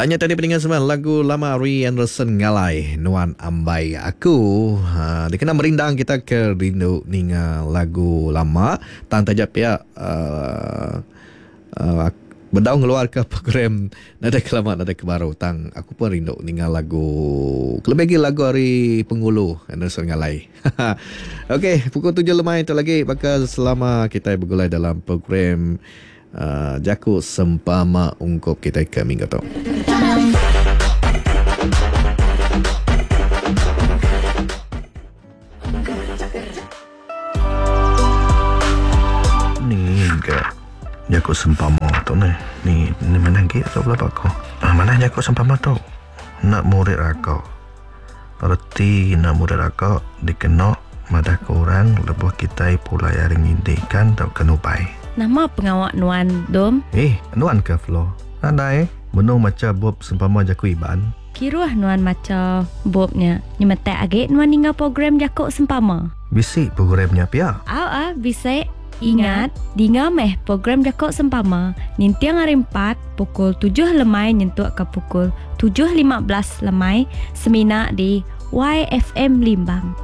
Hanya tadi pendengar semua lagu lama Ray Anderson Ngalai Nuan Ambai Aku. Dikenal merindang kita ke rindu ninga lagu lama tang tajap ya berdaung keluar ke program Nada Kelamat Nada Kebaru tang aku pun rindu ninga lagu lebih lagi lagu Hari Pengulu Anderson Ngalai. Okey, pukul 7 lemai itu lagi bakal selama kita bergulai dalam program Jaku Sempama Ungkup kita ke minggu tu. Ni ke Jaku Sempama tu ni mana ke tu berapa kau? Mana Jaku Sempama tu? Nak murid aku. Berarti nak murid aku dikenal madah korang lebuh kita pula yaring indikan tak kenupai. Nama pengawak Nuan Dom? Nuan ke Flo? Andai menung macam Bob sempama Jaku Iban. Kiruah Nuan macam Bobnya. Nyemetai agak Nuan hingga program Jakuk Sempama. Bisik programnya pia. Bisik. Ingat, dinga meh program Jakuk Sempama. Nintiang hari 4 pukul 7 lemai nyentuh ke pukul 7.15 lemai semina di YFM Limbang.